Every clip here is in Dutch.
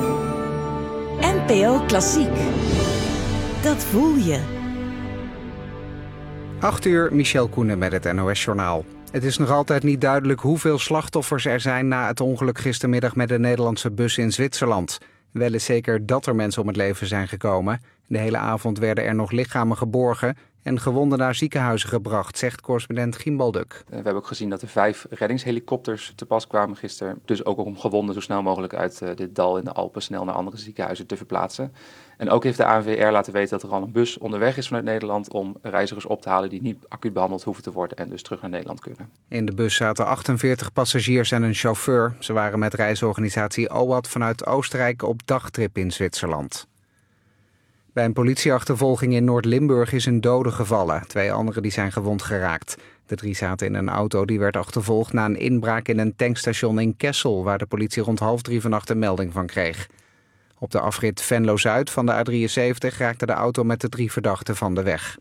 NPO Klassiek. Dat voel je. 8:00, Michel Koenen met het NOS-journaal. Het is nog altijd niet duidelijk hoeveel slachtoffers er zijn na het ongeluk gistermiddag met de Nederlandse bus in Zwitserland. Wel is zeker dat er mensen om het leven zijn gekomen. De hele avond werden er nog lichamen geborgen en gewonden naar ziekenhuizen gebracht, zegt correspondent Gimbalduk. We hebben ook gezien dat er 5 reddingshelikopters te pas kwamen gisteren. Dus ook om gewonden zo snel mogelijk uit dit dal in de Alpen snel naar andere ziekenhuizen te verplaatsen. En ook heeft de ANWR laten weten dat er al een bus onderweg is vanuit Nederland om reizigers op te halen die niet acuut behandeld hoeven te worden en dus terug naar Nederland kunnen. In de bus zaten 48 passagiers en een chauffeur. Ze waren met reisorganisatie OAT vanuit Oostenrijk op dagtrip in Zwitserland. Bij een politieachtervolging in Noord-Limburg is een dode gevallen. 2 anderen die zijn gewond geraakt. De 3 zaten in een auto die werd achtervolgd na een inbraak in een tankstation in Kessel, waar de politie rond 2:30 vannacht een melding van kreeg. Op de afrit Venlo-Zuid van de A73 raakte de auto met de 3 verdachten van de weg.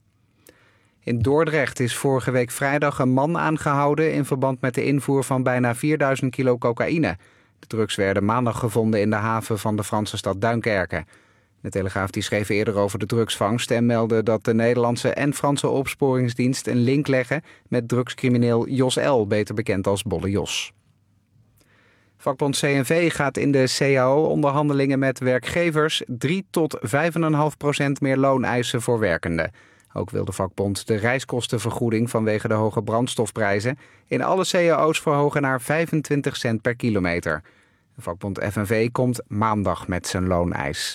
In Dordrecht is vorige week vrijdag een man aangehouden in verband met de invoer van bijna 4000 kilo cocaïne. De drugs werden maandag gevonden in de haven van de Franse stad Duinkerke. De Telegraaf die schreef eerder over de drugsvangst en meldde dat de Nederlandse en Franse opsporingsdienst een link leggen met drugscrimineel Jos L., beter bekend als Bolle Jos. Vakbond CNV gaat in de CAO-onderhandelingen met werkgevers 3 tot 5,5% meer loon eisen voor werkenden. Ook wil de vakbond de reiskostenvergoeding vanwege de hoge brandstofprijzen in alle cao's verhogen naar 25 cent per kilometer. De vakbond FNV komt maandag met zijn looneis.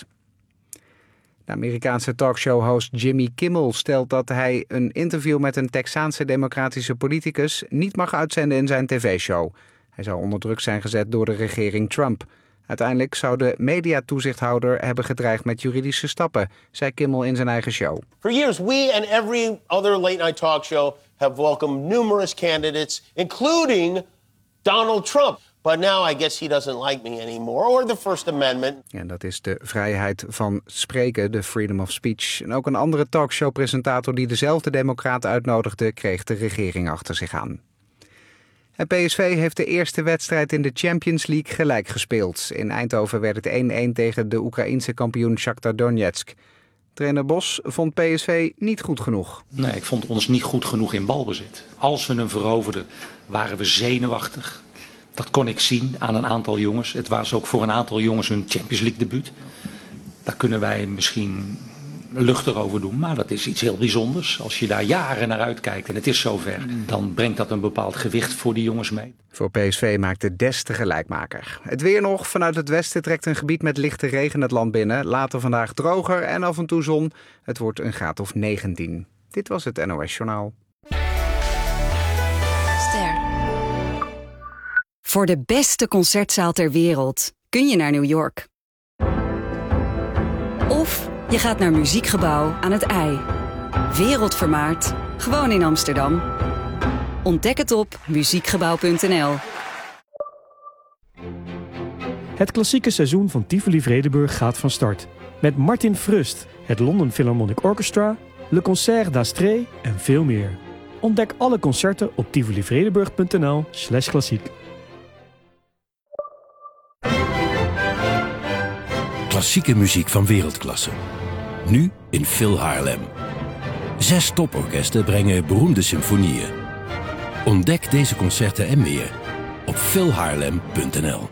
De Amerikaanse talkshow-host Jimmy Kimmel stelt dat hij een interview met een Texaanse democratische politicus niet mag uitzenden in zijn tv-show. Hij zou onder druk zijn gezet door de regering Trump. Uiteindelijk zou de mediatoezichthouder hebben gedreigd met juridische stappen, zei Kimmel in zijn eigen show. For years, we and every other late-night talk show have welcomed numerous candidates, including Donald Trump. But now I guess he doesn't like me anymore, or the First Amendment. En dat is de vrijheid van spreken, de freedom of speech. En ook een andere talkshow-presentator die dezelfde democraat uitnodigde, kreeg de regering achter zich aan. En PSV heeft de eerste wedstrijd in de Champions League gelijk gespeeld. In Eindhoven werd het 1-1 tegen de Oekraïense kampioen Shakhtar Donetsk. Trainer Bos vond PSV niet goed genoeg. Nee, ik vond ons niet goed genoeg in balbezit. Als we hem veroverden, waren we zenuwachtig. Dat kon ik zien aan een aantal jongens. Het was ook voor een aantal jongens hun Champions League debuut. Daar kunnen wij misschien luchtig over doen, maar dat is iets heel bijzonders. Als je daar jaren naar uitkijkt en het is zover, dan brengt dat een bepaald gewicht voor die jongens mee. Voor PSV maakte Dest de gelijkmaker. Het weer nog. Vanuit het westen trekt een gebied met lichte regen het land binnen. Later vandaag droger en af en toe zon. Het wordt een graad of 19. Dit was het NOS Journaal. Ster. Voor de beste concertzaal ter wereld kun je naar New York. Of je gaat naar Muziekgebouw aan het IJ. Wereldvermaard, gewoon in Amsterdam. Ontdek het op muziekgebouw.nl. Het klassieke seizoen van Tivoli Vredenburg gaat van start. Met Martin Frust, het London Philharmonic Orchestra, Le Concert d'Astrée en veel meer. Ontdek alle concerten op tivolivredenburg.nl/klassiek. Klassieke muziek van wereldklasse. Nu in Phil Haarlem. 6 toporkesten brengen beroemde symfonieën. Ontdek deze concerten en meer op philhaarlem.nl.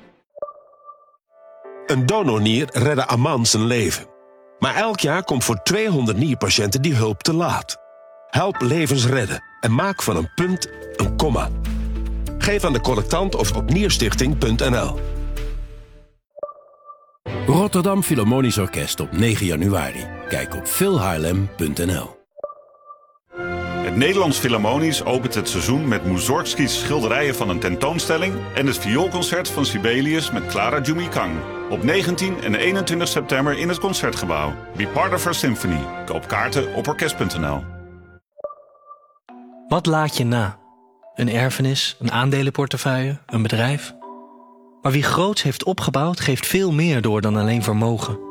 Een donornier redde Aman zijn leven. Maar elk jaar komt voor 200 nierpatiënten die hulp te laat. Help levens redden en maak van een punt een komma. Geef aan de collectant of op nierstichting.nl. Rotterdam Philharmonisch Orkest op 9 januari. Kijk op philhaarlem.nl. Het Nederlands Philharmonisch opent het seizoen met Mussorgskis schilderijen van een tentoonstelling en het vioolconcert van Sibelius met Clara Jumikang. Op 19 en 21 september in het Concertgebouw. Be part of our symphony. Koop kaarten op orkest.nl. Wat laat je na? Een erfenis, een aandelenportefeuille, een bedrijf? Maar wie groots heeft opgebouwd, geeft veel meer door dan alleen vermogen.